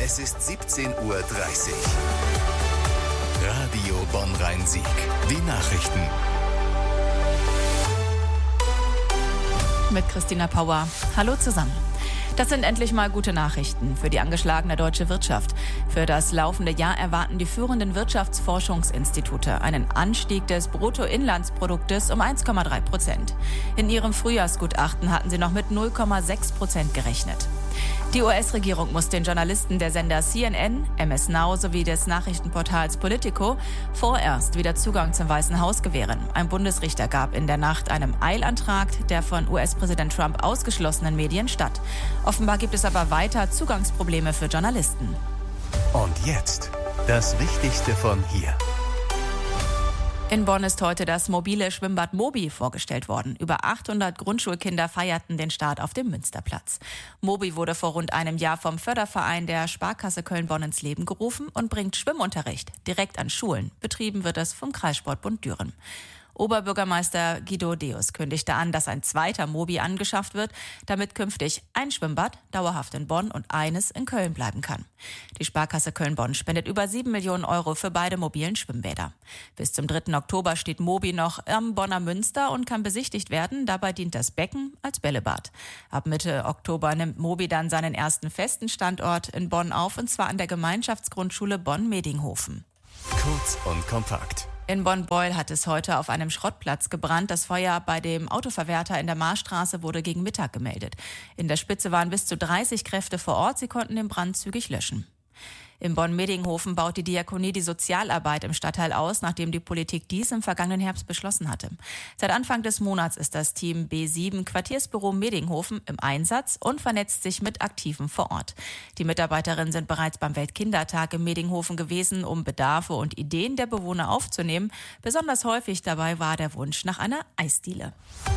Es ist 17:30 Uhr. Radio Bonn-Rhein-Sieg. Die Nachrichten. Mit Christina Pauer. Hallo zusammen. Das sind endlich mal gute Nachrichten für die angeschlagene deutsche Wirtschaft. Für das laufende Jahr erwarten die führenden Wirtschaftsforschungsinstitute einen Anstieg des Bruttoinlandsproduktes um 1,3%. In ihrem Frühjahrsgutachten hatten sie noch mit 0,6% gerechnet. Die US-Regierung muss den Journalisten der Sender CNN, MS Now sowie des Nachrichtenportals Politico vorerst wieder Zugang zum Weißen Haus gewähren. Ein Bundesrichter gab in der Nacht einem Eilantrag der von US-Präsident Trump ausgeschlossenen Medien statt. Offenbar gibt es aber weiter Zugangsprobleme für Journalisten. Und jetzt das Wichtigste von hier. In Bonn ist heute das mobile Schwimmbad Mobi vorgestellt worden. Über 800 Grundschulkinder feierten den Start auf dem Münsterplatz. Mobi wurde vor rund einem Jahr vom Förderverein der Sparkasse Köln-Bonn ins Leben gerufen und bringt Schwimmunterricht direkt an Schulen. Betrieben wird es vom Kreissportbund Düren. Oberbürgermeister Guido Deus kündigte an, dass ein zweiter Mobi angeschafft wird, damit künftig ein Schwimmbad dauerhaft in Bonn und eines in Köln bleiben kann. Die Sparkasse Köln-Bonn spendet über 7 Millionen Euro für beide mobilen Schwimmbäder. Bis zum 3. Oktober steht Mobi noch am Bonner Münster und kann besichtigt werden. Dabei dient das Becken als Bällebad. Ab Mitte Oktober nimmt Mobi dann seinen ersten festen Standort in Bonn auf, und zwar an der Gemeinschaftsgrundschule Bonn-Medinghofen. Kurz und kompakt. In Bonn-Beul hat es heute auf einem Schrottplatz gebrannt. Das Feuer bei dem Autoverwerter in der Marstraße wurde gegen Mittag gemeldet. In der Spitze waren bis zu 30 Kräfte vor Ort. Sie konnten den Brand zügig löschen. In Bonn-Medinghofen baut die Diakonie die Sozialarbeit im Stadtteil aus, nachdem die Politik dies im vergangenen Herbst beschlossen hatte. Seit Anfang des Monats ist das Team B7 Quartiersbüro Medinghofen im Einsatz und vernetzt sich mit Aktiven vor Ort. Die Mitarbeiterinnen sind bereits beim Weltkindertag in Medinghofen gewesen, um Bedarfe und Ideen der Bewohner aufzunehmen. Besonders häufig dabei war der Wunsch nach einer Eisdiele.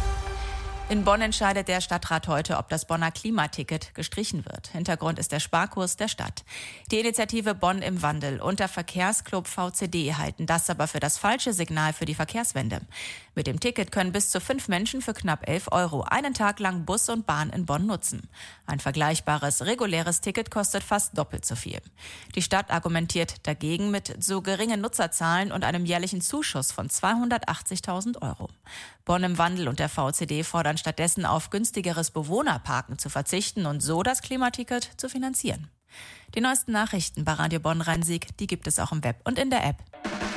In Bonn entscheidet der Stadtrat heute, ob das Bonner Klimaticket gestrichen wird. Hintergrund ist der Sparkurs der Stadt. Die Initiative Bonn im Wandel und der Verkehrsclub VCD halten das aber für das falsche Signal für die Verkehrswende. Mit dem Ticket können bis zu 5 Menschen für knapp 11 Euro einen Tag lang Bus und Bahn in Bonn nutzen. Ein vergleichbares reguläres Ticket kostet fast doppelt so viel. Die Stadt argumentiert dagegen mit so geringen Nutzerzahlen und einem jährlichen Zuschuss von 280.000 Euro. Bonn im Wandel und der VCD fordern stattdessen auf günstigeres Bewohnerparken zu verzichten und so das Klimaticket zu finanzieren. Die neuesten Nachrichten bei Radio Bonn-Rhein-Sieg, die gibt es auch im Web und in der App.